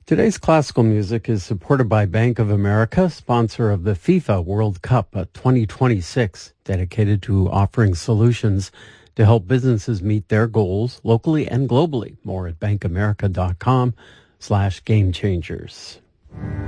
Today's classical music is supported by Bank of America, sponsor of the FIFA World Cup 2026, dedicated to offering solutions to help businesses meet their goals locally and globally. More at bankamerica.com/gamechangers.